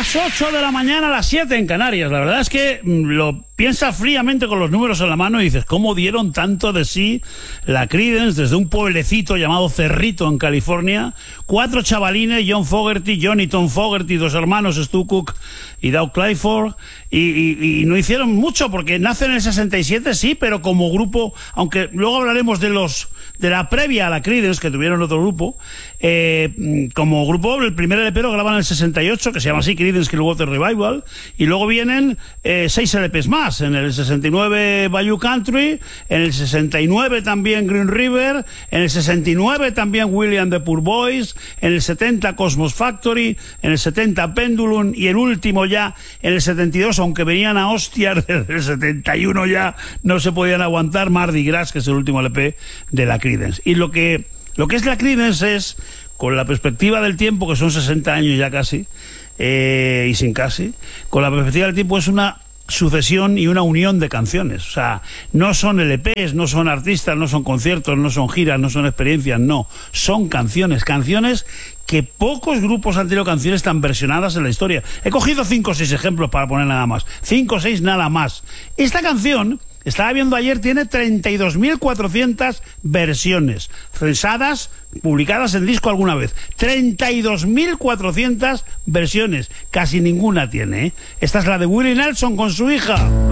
las 8 de la mañana, a las 7 en Canarias. La verdad es que lo piensas fríamente con los números en la mano y dices, ¿cómo dieron tanto de sí la Creedence desde un pueblecito llamado Cerrito en California? 4 chavalines, John Fogerty, John y Tom Fogerty, 2 hermanos, Stu Cook y Doug Clifford, y no hicieron mucho porque nacen en el 67, sí, pero como grupo, aunque luego hablaremos de la previa a la Creedence, que tuvieron otro grupo, como grupo, el primer LP lo graban en el 68, que se llama así, Creedence Clearwater Revival, y luego vienen 6 LPs más, en el 69 Bayou Country, en el 69 también Green River, en el 69 también William the Poor Boys, en el 70 Cosmos Factory, en el 70 Pendulum, y el último ya en el 72, aunque venían a hostias desde el 71 ya no se podían aguantar, Mardi Gras, que es el último LP de la Creedence. Y lo que es la Creedence es, con la perspectiva del tiempo, que son 60 años ya casi, y sin casi, con la perspectiva del tiempo es una sucesión y una unión de canciones. O sea, no son LPs, no son artistas, no son conciertos, no son giras, no son experiencias, no, son canciones que pocos grupos han tenido canciones tan versionadas en la historia. He cogido 5 o 6 ejemplos para poner nada más, 5 o 6 nada más. Esta canción, estaba viendo ayer, tiene 32.400 versiones censadas, publicadas en disco alguna vez. 32.400 versiones, casi ninguna tiene, ¿eh? Esta es la de Willie Nelson con su hija.